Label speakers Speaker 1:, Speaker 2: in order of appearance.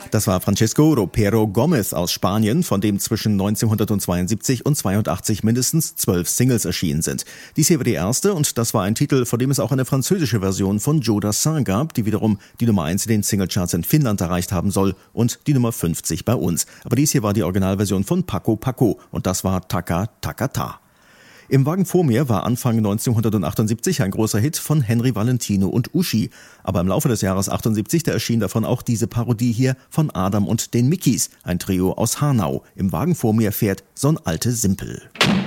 Speaker 1: Das war Francisco Ropero Gómez aus Spanien, von dem zwischen 1972 und 82 mindestens 12 Singles erschienen sind. Dies hier war die erste und das war ein Titel, von dem es auch eine französische Version von Joe Dassin gab, die wiederum die Nummer 1 in den Singlecharts in Finnland erreicht haben soll und die Nummer 50 bei uns. Aber dies hier war die Originalversion von Paco Paco und das war Taka Taka Ta. Im Wagen vor mir war Anfang 1978 ein großer Hit von Henry Valentino und Uschi. Aber im Laufe des Jahres 78, da erschien davon auch diese Parodie hier von Adam und den Mickeys, ein Trio aus Hanau. Im Wagen vor mir fährt so ein alte Simpel.